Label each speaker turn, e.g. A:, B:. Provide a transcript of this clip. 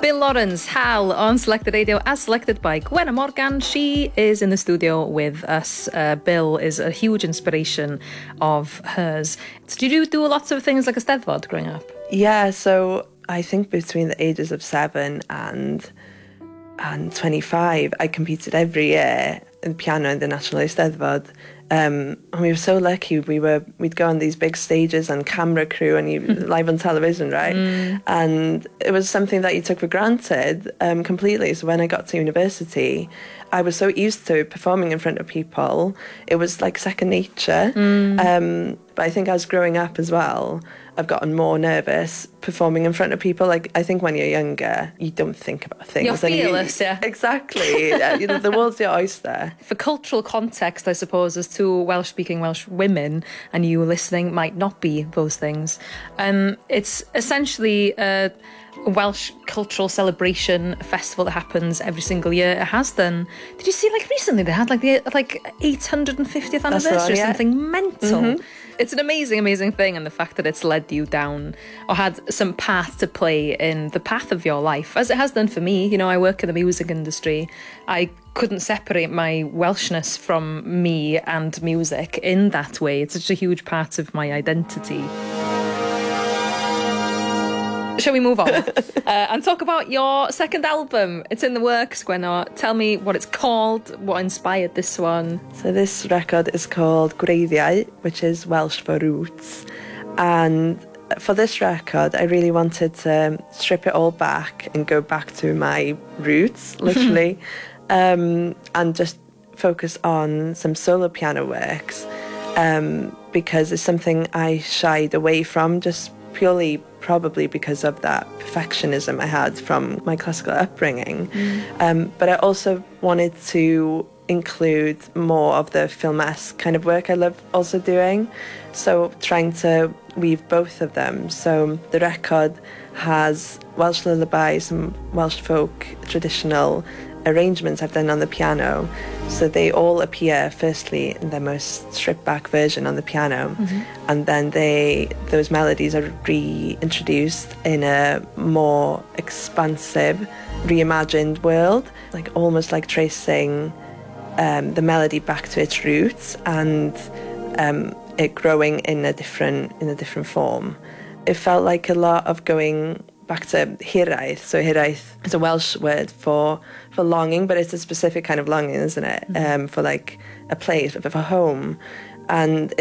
A: Bill Lawrence, Hal, on Selected Radio, as selected by Gwenna Morgan. She is in the studio with us. Bill is a huge inspiration of hers. Did you do lots of things like a Steddfod growing up?
B: Yeah, so I think between the ages of 7 and 25, I competed every year in piano in the National Eisteddfod. And we were so lucky. We'd go on these big stages and camera crew and live on television, right? And it was something that you took for granted completely. So when I got to university, I was so used to performing in front of people. It was like second nature. But I think as growing up as well, I've gotten more nervous performing in front of people. Like, I think when you're younger, you don't think about things.
A: You're fearless, yeah.
B: Exactly. The world's your oyster.
A: For cultural context, I suppose, as two Welsh-speaking Welsh women, and you listening might not be those things. It's essentially a Welsh cultural celebration festival that happens every single year. It has done. Did you see, like, recently they had like the 850th anniversary or something mental. It's an amazing, amazing thing, and the fact that it's led you down or had some path to play in the path of your life, as it has done for me. You know, I work in the music industry. I couldn't separate my Welshness from me and music in that way. It's such a huge part of my identity. Shall we move on and talk about your second album? It's in the works, Gwenna. Tell me what it's called, what inspired this one.
B: So this record is called Gwreiddiau, which is Welsh for roots. And for this record, I really wanted to strip it all back and go back to my roots, literally, and just focus on some solo piano works, because it's something I shied away from, just purely probably because of that perfectionism I had from my classical upbringing. But I also wanted to include more of the filmesque kind of work I love also doing. So trying to weave both of them. So the record has Welsh lullabies and Welsh folk traditional arrangements I've done on the piano. So they all appear firstly in their most stripped back version on the piano, and then those melodies are reintroduced in a more expansive, reimagined world, like almost like tracing the melody back to its roots and it growing in a different form. It felt like a lot of going back to hiraeth. So hiraeth is a Welsh word for longing, but it's a specific kind of longing, isn't it? For like a place, for home. And